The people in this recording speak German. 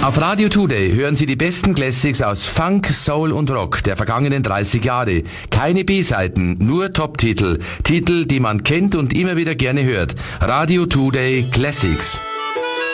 Auf Radio Today hören Sie die besten Classics aus Funk, Soul und Rock der vergangenen 30 Jahre. Keine B-Seiten, nur Top-Titel. Titel, die man kennt und immer wieder gerne hört. Radio Today Classics.